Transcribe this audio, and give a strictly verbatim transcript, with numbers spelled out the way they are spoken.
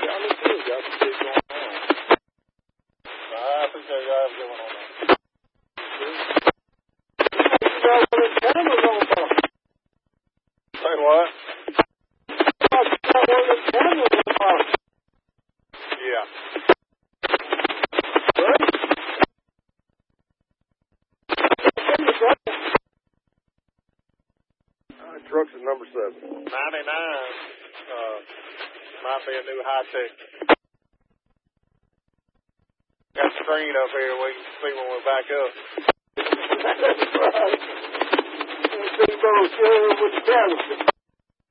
Yeah, me too. Got some shit going on. I appreciate y'all having going on that. You got one of the cameras on top. Say what? You got one of the cameras on top. Yeah. What? Uh, trucks is number seven. ninety-nine. Uh, might be a new high-tech. Got a screen up here we can see when we're back up. That's right. You see those with the